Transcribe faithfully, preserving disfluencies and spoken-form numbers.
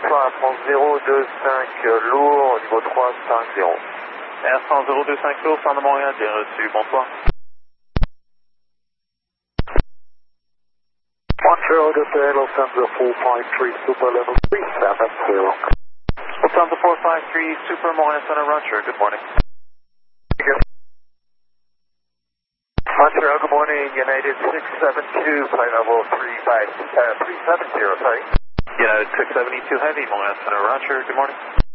bonsoir, France zéro deux cinq lourd, niveau trois cinq zéro. Air France zéro deux cinq lourd, fin de Montréal, bien reçu, bonsoir. Montreal, Delta Lufthansa four five three, super level three seven zero. Lufthansa four five three, Super Montreal Center, Roger, good morning. Montreal, good morning, United six seven two, flight level three five, uh, three seven zero, sorry. United six seventy-two Heavy, Montreal Center, Roger, good morning.